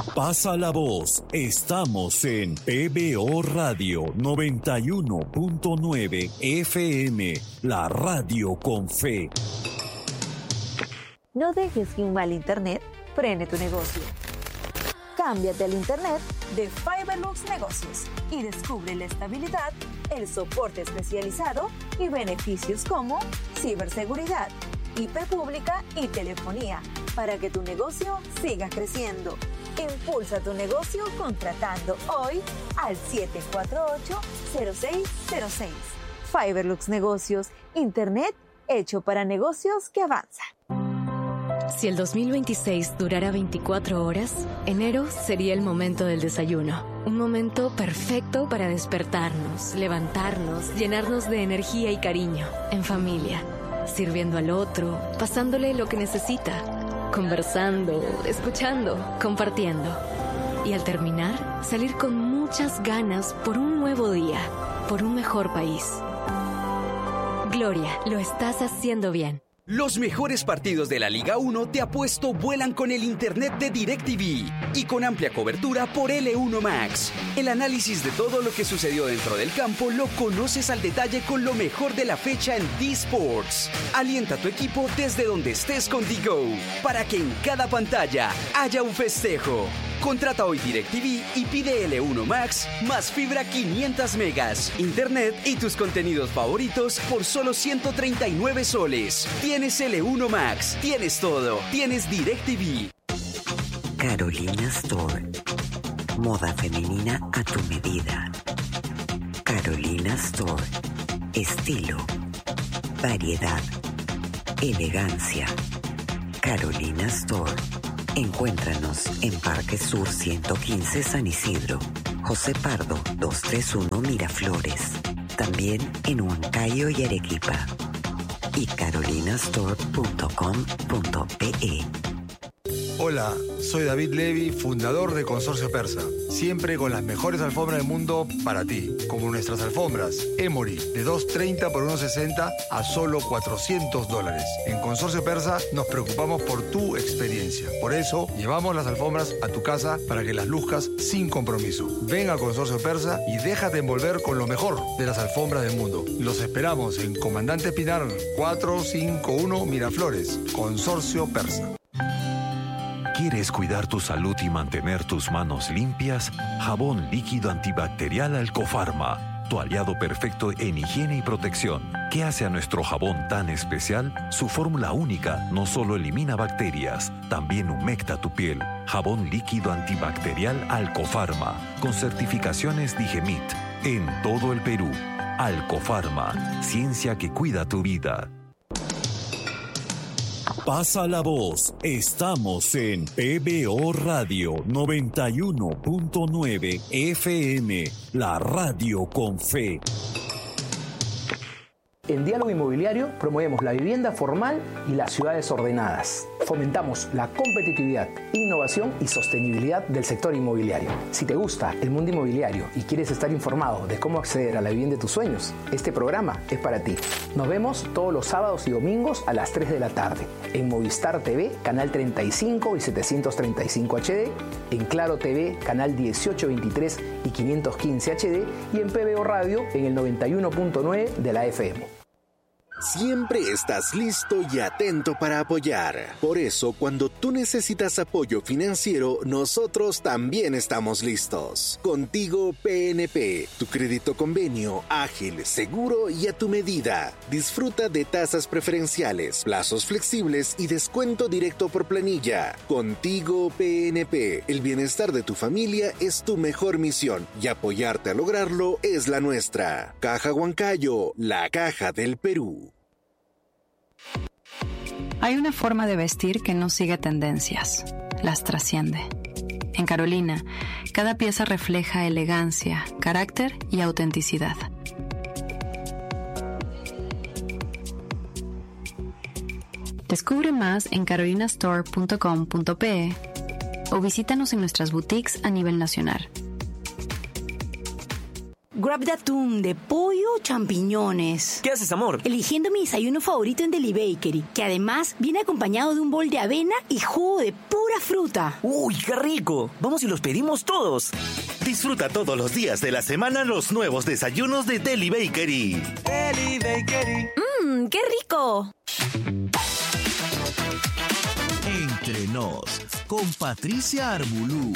Pasa la voz. Estamos en PBO Radio 91.9 FM, la radio con fe. No dejes que un mal internet frene tu negocio. Cámbiate al internet de Fiberlux Negocios y descubre la estabilidad, el soporte especializado y beneficios como ciberseguridad, IP pública y telefonía para que tu negocio siga creciendo. Impulsa tu negocio contratando hoy al 748-0606. Fiberlux Negocios, internet hecho para negocios que avanzan. Si el 2026 durara 24 horas, enero sería el momento del desayuno. Un momento perfecto para despertarnos, levantarnos, llenarnos de energía y cariño, en familia, sirviendo al otro, pasándole lo que necesita, conversando, escuchando, compartiendo. Y al terminar, salir con muchas ganas por un nuevo día, por un mejor país. Gloria, lo estás haciendo bien. Los mejores partidos de la Liga 1 te apuesto vuelan con el internet de DirecTV y con amplia cobertura por L1 Max. El análisis de todo lo que sucedió dentro del campo lo conoces al detalle con lo mejor de la fecha en D-Sports. Alienta a tu equipo desde donde estés con D-Go para que en cada pantalla haya un festejo. Contrata hoy DirecTV y pide L1 Max más fibra 500 megas, internet y tus contenidos favoritos por solo 139 soles. Tienes L1 Max, tienes todo, tienes DirecTV. Carolina Store. Moda femenina a tu medida. Carolina Store. Estilo, variedad, elegancia. Carolina Store. Encuéntranos en Parque Sur 115 San Isidro, José Pardo 231 Miraflores, también en Huancayo y Arequipa, y carolinastore.com.pe. Hola, soy David Levy, fundador de Consorcio Persa. Siempre con las mejores alfombras del mundo para ti, como nuestras alfombras Emory de 230 por 160 a solo $400. En Consorcio Persa nos preocupamos por tu experiencia. Por eso llevamos las alfombras a tu casa para que las luzcas sin compromiso. Ven a Consorcio Persa y déjate envolver con lo mejor de las alfombras del mundo. Los esperamos en Comandante Pinar 451 Miraflores. Consorcio Persa. ¿Quieres cuidar tu salud y mantener tus manos limpias? Jabón líquido antibacterial Alcofarma, tu aliado perfecto en higiene y protección. ¿Qué hace a nuestro jabón tan especial? Su fórmula única no solo elimina bacterias, también humecta tu piel. Jabón líquido antibacterial Alcofarma, con certificaciones Digemit, en todo el Perú. Alcofarma, ciencia que cuida tu vida. Pasa la voz. Estamos en PBO Radio 91.9 FM, la radio con fe. En Diálogo Inmobiliario promovemos la vivienda formal y las ciudades ordenadas. Fomentamos la competitividad, innovación y sostenibilidad del sector inmobiliario. Si te gusta el mundo inmobiliario y quieres estar informado de cómo acceder a la vivienda de tus sueños, este programa es para ti. Nos vemos todos los sábados y domingos a las 3 de la tarde en Movistar TV, canal 35 y 735 HD, en Claro TV, canal 1823 y 515 HD y en PBO Radio en el 91.9 de la FM. Siempre estás listo y atento para apoyar. Por eso, cuando tú necesitas apoyo financiero, nosotros también estamos listos. Contigo PNP, tu crédito convenio, ágil, seguro y a tu medida. Disfruta de tasas preferenciales, plazos flexibles y descuento directo por planilla. Contigo PNP, el bienestar de tu familia es tu mejor misión y apoyarte a lograrlo es la nuestra. Caja Huancayo, la caja del Perú. Hay una forma de vestir que no sigue tendencias, las trasciende. En Carolina, cada pieza refleja elegancia, carácter y autenticidad. Descubre más en carolinastore.com.pe o visítanos en nuestras boutiques a nivel nacional. Grab de atún, de pollo, champiñones. ¿Qué haces, amor? Eligiendo mi desayuno favorito en Deli Bakery, que además viene acompañado de un bol de avena y jugo de pura fruta. ¡Uy, qué rico! Vamos y los pedimos todos. Disfruta todos los días de la semana los nuevos desayunos de Deli Bakery. Deli Bakery. ¡Qué rico! Entre nos, con Patricia Arbulú.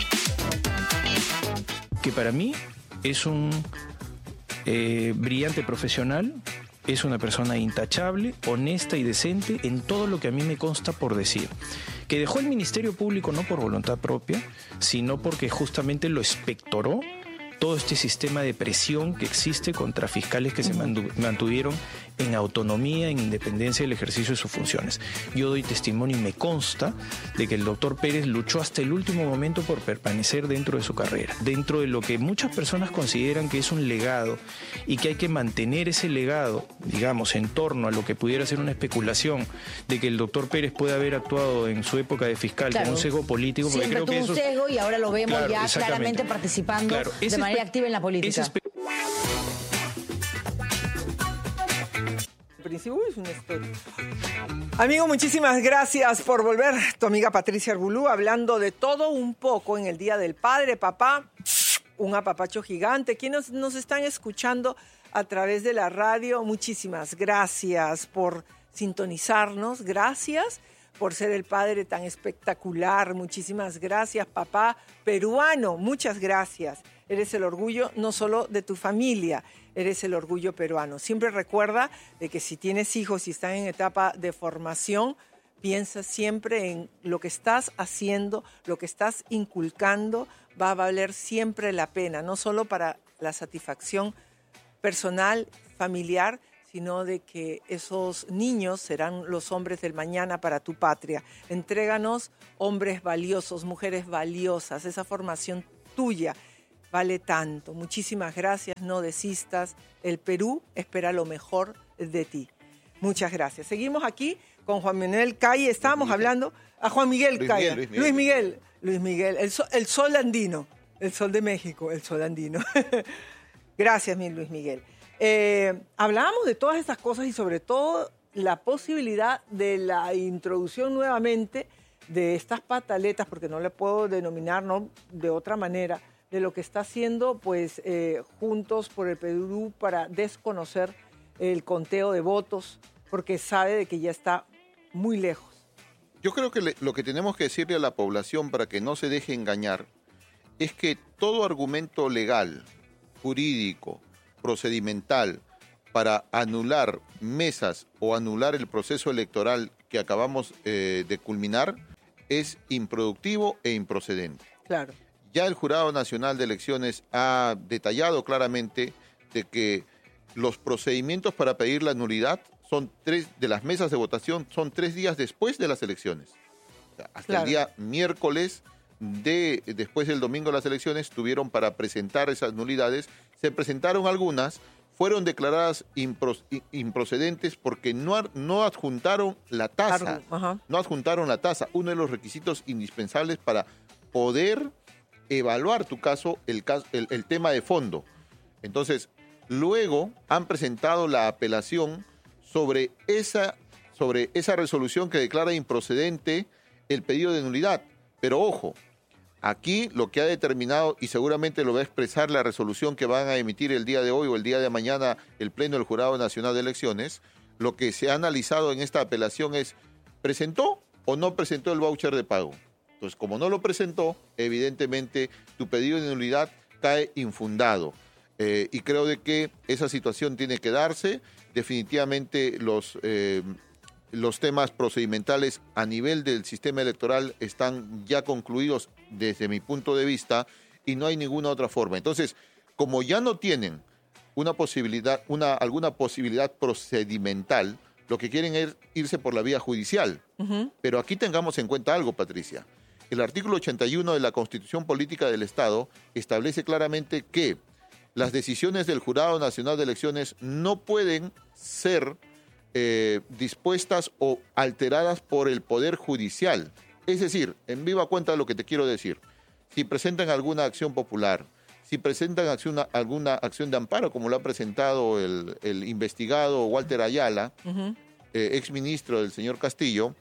Que para mí es un brillante profesional, es una persona intachable, honesta y decente en todo lo que a mí me consta por decir. Que dejó el Ministerio Público no por voluntad propia, sino porque justamente lo expectoró todo este sistema de presión que existe contra fiscales que se mantuvieron en autonomía, en independencia del ejercicio de sus funciones. Yo doy testimonio y me consta de que el doctor Pérez luchó hasta el último momento por permanecer dentro de su carrera, dentro de lo que muchas personas consideran que es un legado y que hay que mantener ese legado, digamos, en torno a lo que pudiera ser una especulación de que el doctor Pérez puede haber actuado en su época de fiscal con un sesgo político. Porque siempre creo tuvo que un sesgo y ahora lo vemos ya claramente participando de manera activa en la política. Es una historia. Amigo, muchísimas gracias por volver. Tu amiga Patricia Arbulú hablando de todo un poco en el Día del Padre. Papá, un apapacho gigante. ¿Quiénes nos están escuchando a través de la radio? Muchísimas gracias por sintonizarnos. Gracias por ser el padre tan espectacular. Muchísimas gracias, papá peruano. Muchas gracias. Eres el orgullo no solo de tu familia, eres el orgullo peruano. Siempre recuerda de que si tienes hijos y están en etapa de formación, piensa siempre en lo que estás haciendo, lo que estás inculcando, va a valer siempre la pena, no solo para la satisfacción personal, familiar, sino de que esos niños serán los hombres del mañana para tu patria. Entréganos hombres valiosos, mujeres valiosas, esa formación tuya vale tanto. Muchísimas gracias, no desistas. El Perú espera lo mejor de ti. Muchas gracias. Seguimos aquí con Juan Manuel Calle. Estábamos hablando a Juan Miguel Calle. Luis Miguel, el sol andino, el sol de México, el sol andino. Gracias, mi Luis Miguel. Hablábamos de todas estas cosas y sobre todo la posibilidad de la introducción nuevamente de estas pataletas, porque no le puedo denominar de otra manera, de lo que está haciendo pues Juntos por el Perú para desconocer el conteo de votos, porque sabe de que ya está muy lejos. Yo creo que lo que tenemos que decirle a la población para que no se deje engañar es que todo argumento legal, jurídico, procedimental para anular mesas o anular el proceso electoral que acabamos de culminar es improductivo e improcedente. Claro. Ya el Jurado Nacional de Elecciones ha detallado claramente de que los procedimientos para pedir la nulidad son 3 de las mesas de votación, son 3 días después de las elecciones. O sea, hasta el día miércoles después del domingo de las elecciones tuvieron para presentar esas nulidades. Se presentaron algunas, fueron declaradas improcedentes porque no adjuntaron la tasa. No adjuntaron la tasa, uno de los requisitos indispensables para poder evaluar tu caso, el tema de fondo. Entonces, luego han presentado la apelación sobre esa resolución que declara improcedente el pedido de nulidad. Pero ojo, aquí lo que ha determinado, y seguramente lo va a expresar la resolución que van a emitir el día de hoy o el día de mañana el Pleno del Jurado Nacional de Elecciones, lo que se ha analizado en esta apelación es, ¿presentó o no presentó el voucher de pago? Entonces, como no lo presentó, evidentemente tu pedido de nulidad cae infundado. Y creo de que esa situación tiene que darse. Definitivamente los temas procedimentales a nivel del sistema electoral están ya concluidos desde mi punto de vista y no hay ninguna otra forma. Entonces, como ya no tienen alguna posibilidad procedimental, lo que quieren es irse por la vía judicial. Pero aquí tengamos en cuenta algo, Patricia. El artículo 81 de la Constitución Política del Estado establece claramente que las decisiones del Jurado Nacional de Elecciones no pueden ser dispuestas o alteradas por el Poder Judicial. Es decir, en viva cuenta lo que te quiero decir. Si presentan alguna acción popular, si presentan alguna acción de amparo, como lo ha presentado el investigado Walter Ayala, exministro del señor Castillo,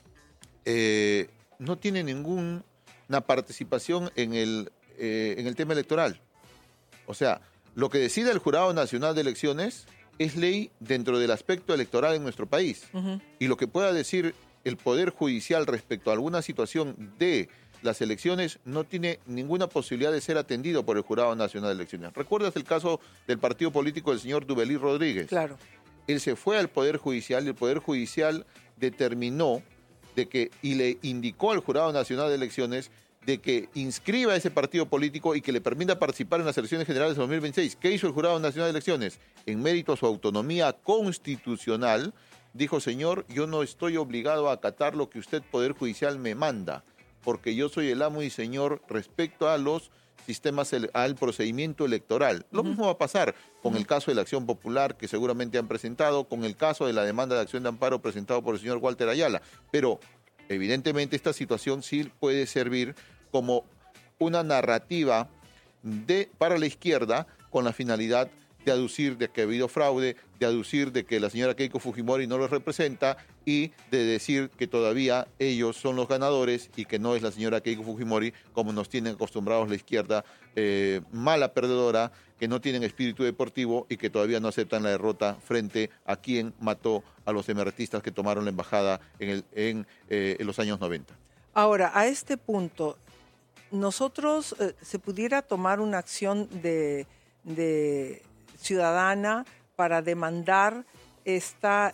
no tiene ninguna participación en el tema electoral. O sea, lo que decide el Jurado Nacional de Elecciones es ley dentro del aspecto electoral en nuestro país. Y lo que pueda decir el Poder Judicial respecto a alguna situación de las elecciones no tiene ninguna posibilidad de ser atendido por el Jurado Nacional de Elecciones. ¿Recuerdas el caso del partido político del señor Dubelí Rodríguez? Claro. Él se fue al Poder Judicial y el Poder Judicial determinó y le indicó al Jurado Nacional de Elecciones de que inscriba a ese partido político y que le permita participar en las elecciones generales de 2026. ¿Qué hizo el Jurado Nacional de Elecciones? En mérito a su autonomía constitucional, dijo: señor, yo no estoy obligado a acatar lo que usted, Poder Judicial, me manda, porque yo soy el amo y señor respecto a los sistemas, al procedimiento electoral. Lo mismo va a pasar con el caso de la acción popular que seguramente han presentado, con el caso de la demanda de acción de amparo presentado por el señor Walter Ayala. Pero evidentemente esta situación sí puede servir como una narrativa para la izquierda con la finalidad de aducir de que ha habido fraude, de aducir de que la señora Keiko Fujimori no los representa y de decir que todavía ellos son los ganadores y que no es la señora Keiko Fujimori, como nos tienen acostumbrados la izquierda mala perdedora, que no tienen espíritu deportivo y que todavía no aceptan la derrota frente a quien mató a los emertistas que tomaron la embajada en los años 90. Ahora, a este punto, nosotros se pudiera tomar una acción de ciudadana para demandar esta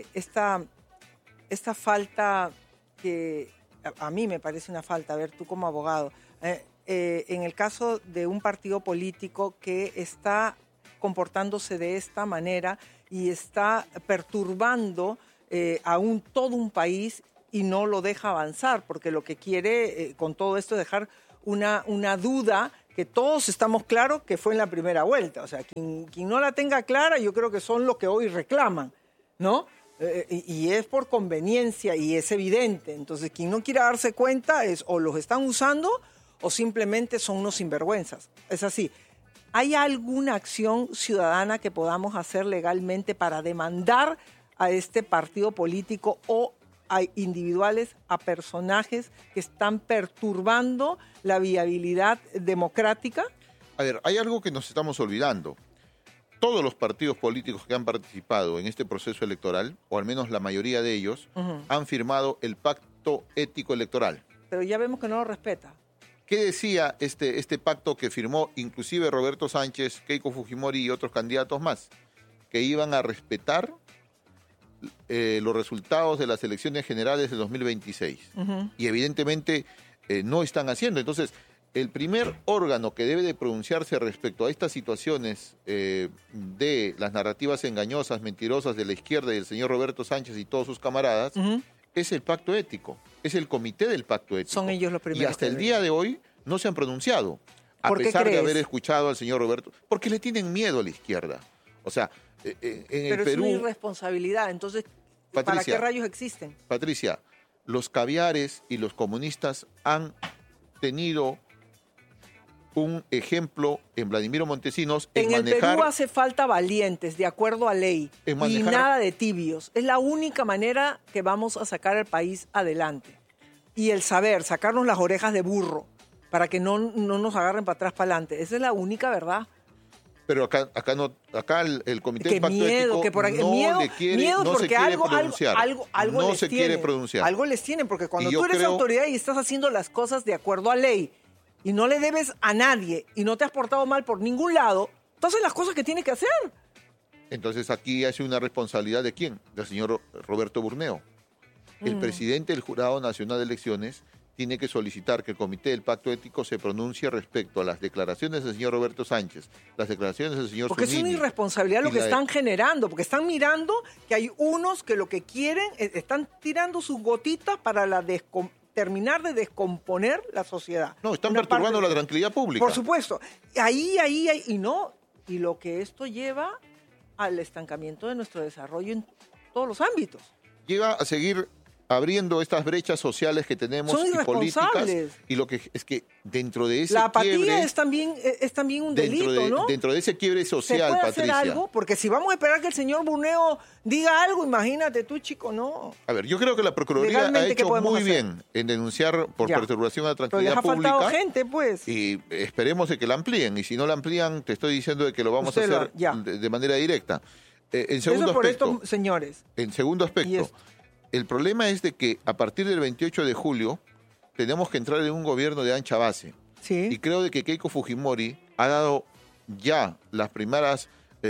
falta que a mí me parece una falta, a ver, tú como abogado, en el caso de un partido político que está comportándose de esta manera y está perturbando a todo un país y no lo deja avanzar, porque lo que quiere con todo esto es dejar una duda que todos estamos claros que fue en la primera vuelta. O sea, quien no la tenga clara, yo creo que son los que hoy reclaman, ¿no? Y es por conveniencia y es evidente. Entonces, quien no quiera darse cuenta es o los están usando o simplemente son unos sinvergüenzas. Es así. ¿Hay alguna acción ciudadana que podamos hacer legalmente para demandar a este partido político o a individuales, a personajes que están perturbando la viabilidad democrática? A ver, hay algo que nos estamos olvidando. Todos los partidos políticos que han participado en este proceso electoral, o al menos la mayoría de ellos, han firmado el pacto ético electoral. Pero ya vemos que no lo respeta. ¿Qué decía este pacto que firmó inclusive Roberto Sánchez, Keiko Fujimori y otros candidatos más? Que iban a respetar los resultados de las elecciones generales de 2026. Y evidentemente no están haciendo. Entonces, el primer órgano que debe de pronunciarse respecto a estas situaciones de las narrativas engañosas, mentirosas de la izquierda y del señor Roberto Sánchez y todos sus camaradas, es el pacto ético, es el comité del pacto ético. Son ellos los primeros. Y hasta el día de hoy no se han pronunciado, a pesar de haber escuchado al señor Roberto, porque le tienen miedo a la izquierda. O sea, en Pero el Perú... es una irresponsabilidad, entonces, Patricia, ¿para qué rayos existen? Patricia, los caviares y los comunistas han tenido un ejemplo en Vladimiro Montesinos en el Perú hace falta valientes, de acuerdo a ley, y nada de tibios. Es la única manera que vamos a sacar al país adelante. Y el saber, sacarnos las orejas de burro, para que no nos agarren para atrás, para adelante. Esa es la única verdad. Pero acá el Comité del Pacto Ético no se quiere pronunciar. No se quiere pronunciar. Algo les tienen, porque cuando tú eres autoridad y estás haciendo las cosas de acuerdo a ley y no le debes a nadie y no te has portado mal por ningún lado, entonces las cosas que tienes que hacer. Entonces aquí hace una responsabilidad ¿de quién? Del señor Roberto Burneo. El presidente del Jurado Nacional de Elecciones tiene que solicitar que el Comité del Pacto Ético se pronuncie respecto a las declaraciones del señor Roberto Sánchez, las declaraciones del señor Porque Zunini, es una irresponsabilidad lo que están generando, porque están mirando que hay unos que lo que quieren, están tirando sus gotitas para terminar de descomponer la sociedad. No, están perturbando la tranquilidad pública. Por supuesto. Y lo que esto lleva al estancamiento de nuestro desarrollo en todos los ámbitos. Lleva a seguir abriendo estas brechas sociales que tenemos Son y políticas. Y lo que es que dentro de ese la apatía quiebre, es también un delito, ¿no? Dentro de ese quiebre social, ¿se puede Patricia, hacer algo? Porque si vamos a esperar que el señor Burneo diga algo, imagínate tú, chico, no. A ver, yo creo que la Procuraduría ha hecho muy bien en denunciar por perturbación a la tranquilidad pública. Pero les ha faltado gente, pues. Y esperemos de que la amplíen. Y si no la amplían, te estoy diciendo de que lo vamos a hacer de manera directa. En segundo Eso por aspecto, estos señores. En segundo aspecto, el problema es de que a partir del 28 de julio tenemos que entrar en un gobierno de ancha base. Sí. Y creo de que Keiko Fujimori ha dado ya las primeras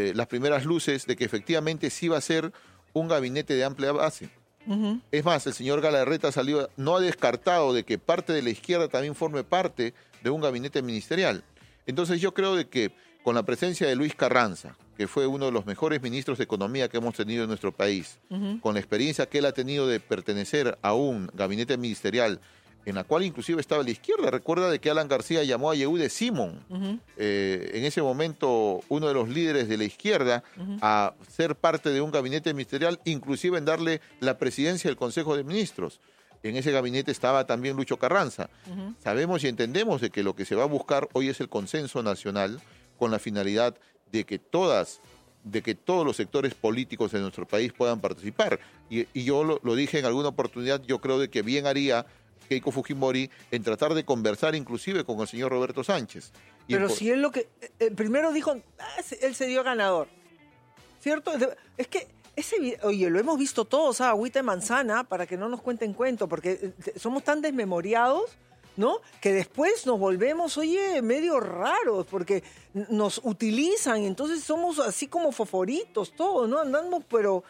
luces de que efectivamente sí va a ser un gabinete de amplia base. Es más, el señor Galarreta no ha descartado de que parte de la izquierda también forme parte de un gabinete ministerial. Entonces yo creo de que con la presencia de Luis Carranza, que fue uno de los mejores ministros de Economía que hemos tenido en nuestro país, con la experiencia que él ha tenido de pertenecer a un gabinete ministerial en la cual inclusive estaba la izquierda. Recuerda de que Alan García llamó a Yehude Simón, en ese momento uno de los líderes de la izquierda, a ser parte de un gabinete ministerial, inclusive en darle la presidencia del Consejo de Ministros. En ese gabinete estaba también Lucho Carranza. Sabemos y entendemos de que lo que se va a buscar hoy es el consenso nacional con la finalidad de que todos los sectores políticos de nuestro país puedan participar. Y yo lo dije en alguna oportunidad, yo creo de que bien haría Keiko Fujimori en tratar de conversar inclusive con el señor Roberto Sánchez. Pero si él primero dijo, él se dio ganador, ¿cierto? Es que oye, lo hemos visto todos, agüita de manzana, para que no nos cuenten cuento, porque somos tan desmemoriados, ¿no? Que después nos volvemos, oye, medio raros, porque nos utilizan, entonces somos así como foforitos todos, ¿no? Andamos, pero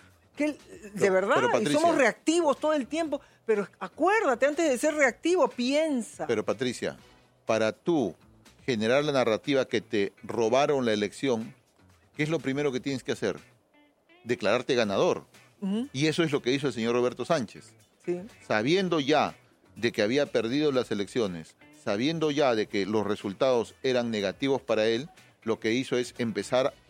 de verdad, pero Patricia, y somos reactivos todo el tiempo. Pero acuérdate, antes de ser reactivo, piensa. Pero Patricia, para tú generar la narrativa que te robaron la elección, ¿qué es lo primero que tienes que hacer? Declararte ganador. Y eso es lo que hizo el señor Roberto Sánchez. Sí. Sabiendo ya de que había perdido las elecciones, sabiendo ya de que los resultados eran negativos para él, lo que hizo es empezar